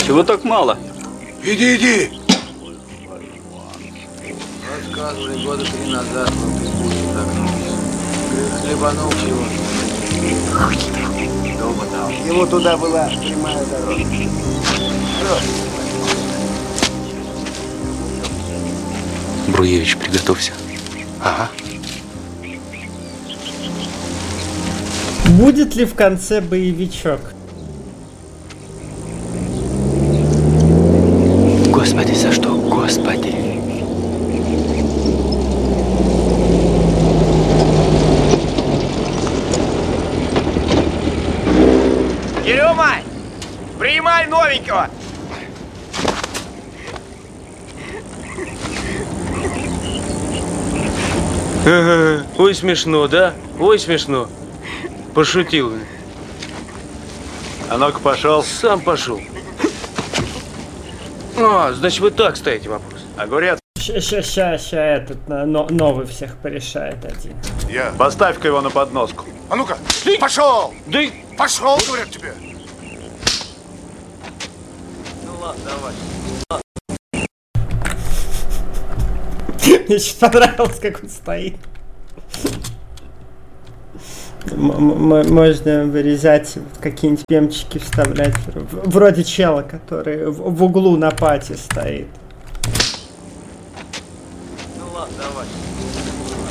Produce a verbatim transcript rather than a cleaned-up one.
Чего так мало? Иди, иди! Рассказывали года три назад, но ты пусть так. Хлебанул чего. Дома дал. Ему туда была прямая дорога. Бруевич, приготовься. Ага. Будет ли в конце боевичок? Господи, за что? Господи. Ерема! Принимай новенького! Ага, ой, смешно, да? Ой, смешно. Пошутил. А ну-ка, пошел. Сам пошел. А, значит, вы так ставите вопрос. Огурец. Ща, ща, ща этот но, новый всех порешает один. Я. Поставь-ка его на подноску. А ну-ка, пошел! Да и... Пошел, говорят тебе. Ну ладно, давай. Мне сейчас понравилось, как он стоит. Можно вырезать, какие-нибудь мемчики вставлять. Вроде чела, который в углу на пати стоит.